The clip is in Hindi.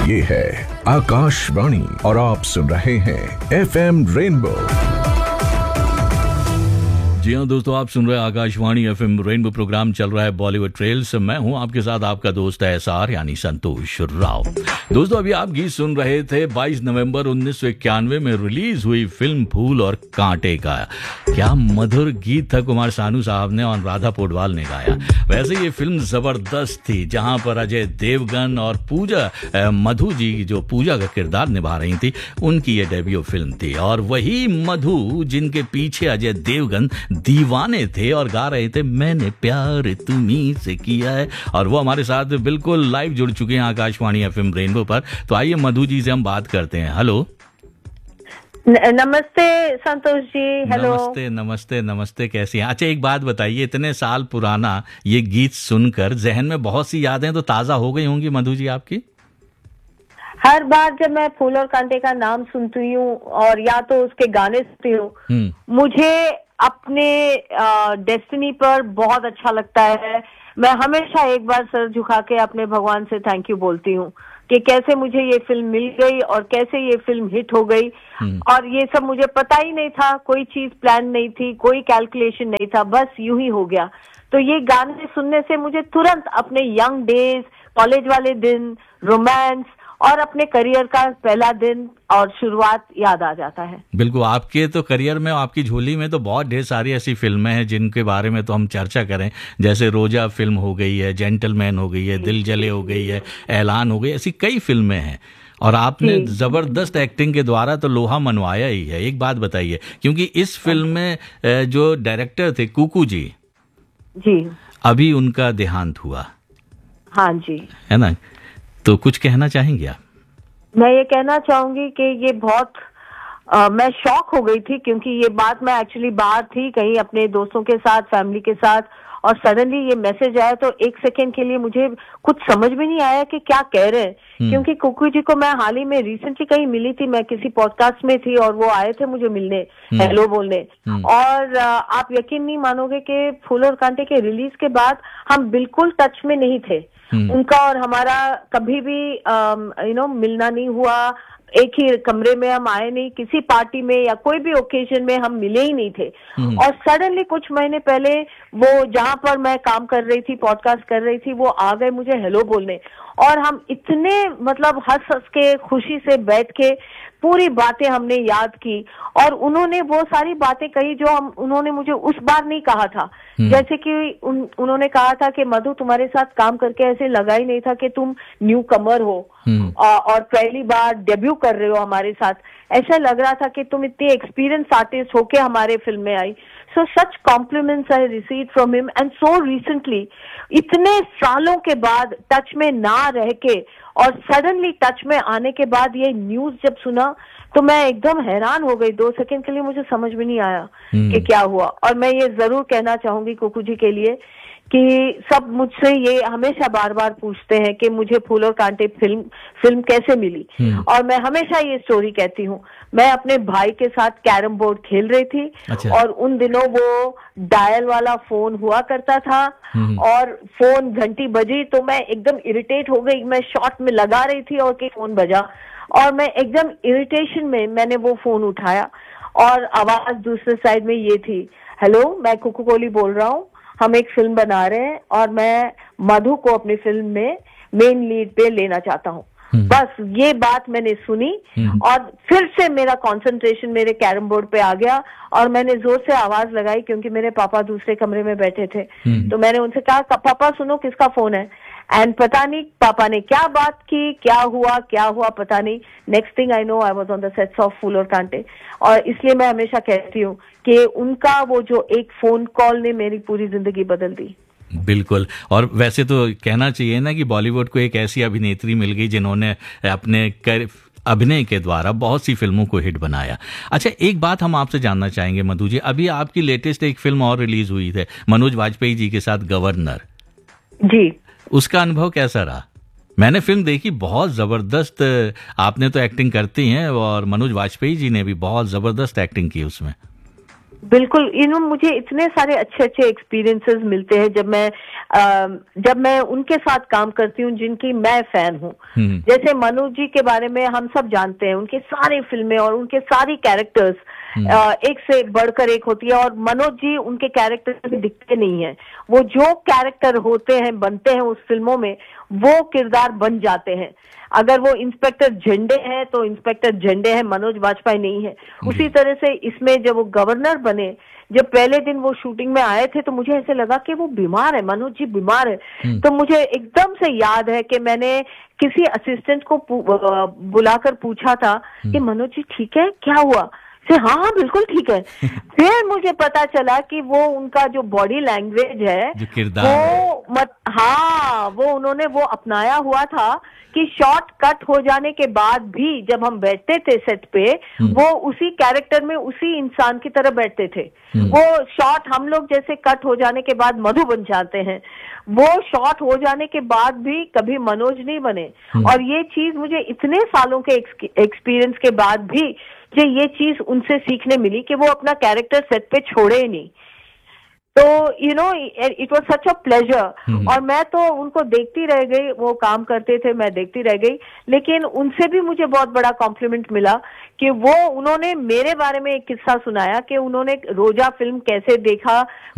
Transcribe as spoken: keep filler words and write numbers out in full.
ये है आकाशवाणी और आप सुन रहे हैं एफ एम रेनबो। जी हाँ दोस्तों, आप सुन रहे हैं Akashvani F M rainbow. Programme चल रहा है बॉलीवुड ट्रेल्स। मैं हूं आपके साथ आपका दोस्त एस आर यानी संतोष राव। दोस्तों, अभी आप गीत सुन रहे थे बाईस नवंबर उन्नीस सौ इक्यानवे में रिलीज हुई फिल्म फूल और कांटे का। क्या मधुर गीत था, कुमार सानू साहब ने और राधा पोडवाल ने गाया। वैसे ये फिल्म जबरदस्त थी, जहां पर अजय देवगन और पूजा मधु जी जो पूजा का किरदार निभा रही थी, उनकी ये डेब्यू फिल्म थी। और वही मधु जिनके पीछे अजय देवगन दीवाने थे और गा रहे थे मैंने प्यार तुम्ही से किया है। और वो हमारे साथ बिल्कुल लाइव जुड़ चुके हैं आकाशवाणी एफएम रेनबो पर। तो आइए मधु जी से हम बात करते हैं। हेलो, नमस्ते संतोष जी। हेलो, नमस्ते नमस्ते नमस्ते, कैसी हैं? अच्छा, एक बात बताइए, इतने साल पुराना ये गीत सुनकर जहन में बहुत सी यादें तो ताजा हो गई होंगी मधु जी आपकी? हर बार जब मैं फूल और कांटे का नाम सुनती हूँ और या तो उसके गाने सुनती हूँ, मुझे अपने डेस्टिनी पर बहुत अच्छा लगता है। मैं हमेशा एक बार सर झुका के अपने भगवान से थैंक यू बोलती हूँ कि कैसे मुझे ये फिल्म मिल गई और कैसे ये फिल्म हिट हो गई। और ये सब मुझे पता ही नहीं था, कोई चीज प्लान नहीं थी, कोई कैलकुलेशन नहीं था, बस यूं ही हो गया। तो ये गाने सुनने से मुझे तुरंत अपने यंग डेज, कॉलेज वाले दिन, रोमांस और अपने करियर का पहला दिन और शुरुआत याद आ जाता है। बिल्कुल, आपके तो करियर में, आपकी झोली में तो बहुत ढेर सारी ऐसी फिल्में हैं जिनके बारे में तो हम चर्चा करें। जैसे रोजा फिल्म हो गई है, जेंटलमैन हो गई है, दिल जले हो गई है, ऐलान हो गई, ऐसी कई फिल्में हैं। और आपने जबरदस्त एक्टिंग के द्वारा तो लोहा मनवाया ही है। एक बात बताइए, क्योंकि इस फिल्म में जो डायरेक्टर थे कुकू जी जी अभी उनका देहांत हुआ। हाँ जी, है ना? तो कुछ कहना चाहेंगे आप? मैं ये कहना चाहूंगी कि ये बहुत आ, मैं शॉक हो गई थी, क्योंकि ये बात मैं एक्चुअली बाहर थी कहीं अपने दोस्तों के साथ, फैमिली के साथ, और सडनली ये मैसेज आया तो एक सेकंड के लिए मुझे कुछ समझ में नहीं आया कि क्या कह रहे हैं। क्योंकि कुकू जी को मैं हाल ही में रिसेंटली कहीं मिली थी, मैं किसी पॉडकास्ट में थी और वो आए थे मुझे मिलने, हेलो बोलने। और आ, आप यकीन नहीं मानोगे कि फूल और कांटे के रिलीज के बाद हम बिल्कुल टच में नहीं थे। उनका और हमारा कभी भी यू नो मिलना नहीं हुआ, एक ही कमरे में हम आए नहीं, किसी पार्टी में या कोई भी ओकेजन में हम मिले ही नहीं थे। और सडनली कुछ महीने पहले वो जहां पर मैं काम कर रही थी, पॉडकास्ट कर रही थी, वो आ गए मुझे हेलो बोलने। और हम इतने मतलब हंस हंस के खुशी से बैठ के पूरी बातें हमने याद की, और उन्होंने वो सारी बातें कही जो हम उन्होंने मुझे उस बार नहीं कहा था। जैसे कि उन, उन्होंने कहा था कि मधु, तुम्हारे साथ काम करके ऐसे लगा ही नहीं था कि तुम न्यू कमर हो और, और पहली बार डेब्यू कर रहे हो हमारे साथ। ऐसा लग रहा था कि तुम इतनी एक्सपीरियंस आर्टिस्ट होके हमारे फिल्म में आई। सो सच compliments I received from him, and so recently, इतने सालों के बाद टच में ना रह के और सडनली टच में आने के बाद ये न्यूज जब सुना तो मैं एकदम हैरान हो गई। दो सेकंड के लिए मुझे समझ में नहीं आया कि क्या हुआ। और मैं ये जरूर कहना चाहूंगी कुकू जी के लिए कि सब मुझसे ये हमेशा बार बार पूछते हैं कि मुझे फूल और कांटे फिल्म फिल्म कैसे मिली। और मैं हमेशा ये स्टोरी कहती हूँ, मैं अपने भाई के साथ कैरम बोर्ड खेल रही थी। अच्छा। और उन दिनों वो डायल वाला फोन हुआ करता था और फोन घंटी बजी तो मैं एकदम इरिटेट हो गई। मैं शॉट में लगा रही थी और के फोन बजा और मैं एकदम इरिटेशन में मैंने वो फोन उठाया और आवाज दूसरे साइड में ये थी, हेलो, मैं कुकू कोहली बोल रहा हूँ, हम एक फिल्म बना रहे हैं और मैं मधु को अपनी फिल्म में मेन लीड पे लेना चाहता हूँ। बस ये बात मैंने सुनी और फिर से मेरा कंसंट्रेशन मेरे कैरम बोर्ड पे आ गया और मैंने जोर से आवाज लगाई, क्योंकि मेरे पापा दूसरे कमरे में बैठे थे। तो मैंने उनसे कहा, पापा सुनो, किसका फोन है? एंड पता नहीं पापा ने क्या बात की, क्या हुआ क्या हुआ पता नहीं। Next thing I know, I was on the sets of फूल और कांटे। और इसलिए मैं हमेशा कहती हूँ कि उनका वो जो एक फोन कॉल ने मेरी पूरी जिंदगी बदल दी। बिल्कुल। और वैसे तो कहना चाहिए ना कि बॉलीवुड को एक ऐसी अभिनेत्री मिल गई जिन्होंने अपने कर अभिनय के द्वारा बहुत सी फिल्मों को हिट बनाया। अच्छा, एक बात हम आपसे जानना चाहेंगे मधु जी, अभी आपकी लेटेस्ट एक फिल्म और रिलीज हुई थी मनोज वाजपेयी जी के साथ, गवर्नर जी। उसका अनुभव कैसा रहा? मैंने फिल्म देखी, बहुत जबरदस्त। आपने तो एक्टिंग करती हैं और मनोज वाजपेयी जी ने भी बहुत जबरदस्त एक्टिंग की उसमें। बिल्कुल, यू नो मुझे इतने सारे अच्छे अच्छे एक्सपीरियंसेस मिलते हैं जब मैं आ, जब मैं उनके साथ काम करती हूँ जिनकी मैं फैन हूँ। जैसे मनोज जी के बारे में हम सब जानते हैं, उनके सारे फिल्में और उनके सारी कैरेक्टर्स एक से बढ़कर एक होती है, और मनोज जी उनके कैरेक्टर में दिखते नहीं है। वो जो कैरेक्टर होते हैं, बनते हैं उस फिल्मों में, वो किरदार बन जाते हैं। अगर वो इंस्पेक्टर झंडे हैं तो इंस्पेक्टर झंडे हैं, मनोज वाजपेयी नहीं है। उसी तरह से इसमें जब वो गवर्नर बने, जब पहले दिन वो शूटिंग में आए थे तो मुझे ऐसे लगा कि वो बीमार है, मनोज जी बीमार है। तो मुझे एकदम से याद है कि मैंने किसी असिस्टेंट को बुलाकर पूछा था कि मनोज जी ठीक है, क्या हुआ? से हाँ हाँ बिल्कुल ठीक है। फिर मुझे पता चला कि वो उनका जो बॉडी लैंग्वेज है, वो मत हाँ वो उन्होंने वो अपनाया हुआ था कि शॉट कट हो जाने के बाद भी जब हम बैठते थे सेट पे, वो उसी कैरेक्टर में उसी इंसान की तरह बैठते थे। वो शॉट हम लोग जैसे कट हो जाने के बाद मधु बन जाते हैं, वो शॉट हो जाने के बाद भी कभी मनोज नहीं बने। और ये चीज मुझे इतने सालों के एक्सपीरियंस के बाद भी मुझे ये चीज उनसे सीखने मिली कि वो अपना कैरेक्टर सेट पे छोड़े ही नहीं। तो you know it was such a pleasure. और मैं तो उनको देखती रह गई, वो काम करते थे, मैं देखती रह गई। लेकिन उनसे भी मुझे बहुत बड़ा कॉम्प्लीमेंट मिला कि वो उन्होंने मेरे बारे में एक किस्सा सुनाया कि उन्होंने रोजा फिल्म कैसे देखा,